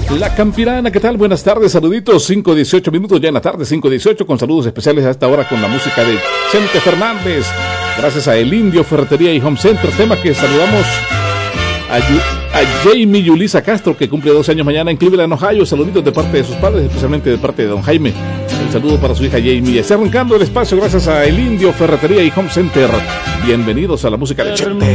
La Campirana, ¿qué tal? Buenas tardes, saluditos, 5:18 minutos ya en la tarde, 5:18, con saludos especiales a esta hora con la música de Chente Fernández. Gracias a El Indio, Ferretería y Home Center, tema que saludamos a Jamie Yulisa Castro, que cumple 12 años mañana en Cleveland, Ohio. Saluditos de parte de sus padres, especialmente de parte de don Jaime. Un saludo para su hija Jamie. Está arrancando el espacio gracias a El Indio, Ferretería y Home Center. Bienvenidos a la música de Chente.